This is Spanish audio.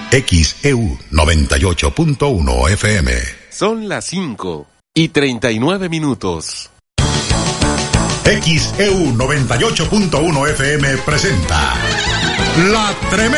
XEU 98.1 FM. Son las 5:39. XEU 98.1 FM presenta La Tremenda.